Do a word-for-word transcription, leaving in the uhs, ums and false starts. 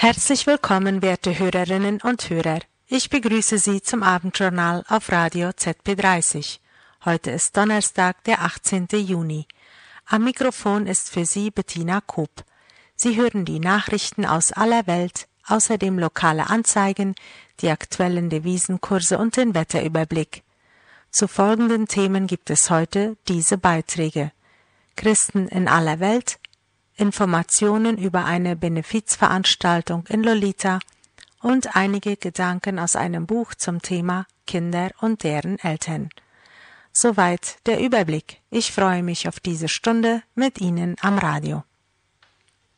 Herzlich willkommen, werte Hörerinnen und Hörer. Ich begrüße Sie zum Abendjournal auf Radio Z P dreißig. Heute ist Donnerstag, der achtzehnten Juni. Am Mikrofon ist für Sie Bettina Koop. Sie hören die Nachrichten aus aller Welt, außerdem lokale Anzeigen, die aktuellen Devisenkurse und den Wetterüberblick. Zu folgenden Themen gibt es heute diese Beiträge: Christen in aller Welt, Informationen über eine Benefizveranstaltung in Lolita und einige Gedanken aus einem Buch zum Thema Kinder und deren Eltern. Soweit der Überblick. Ich freue mich auf diese Stunde mit Ihnen am Radio.